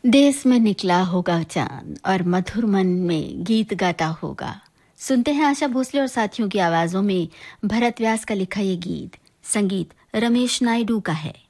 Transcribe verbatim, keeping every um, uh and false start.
देश में निकला होगा चांद और मधुर मन में गीत गाता होगा। सुनते हैं आशा भोसले और साथियों की आवाजों में भरत व्यास का लिखा ये गीत। संगीत रमेश नायडू का है।